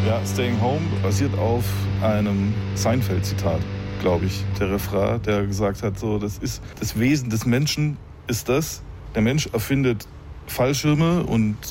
Ja, Staying Home basiert auf einem Seinfeld-Zitat, glaube ich. Der Refrain, der gesagt hat, so, das ist das Wesen des Menschen ist das. Der Mensch erfindet Fallschirme und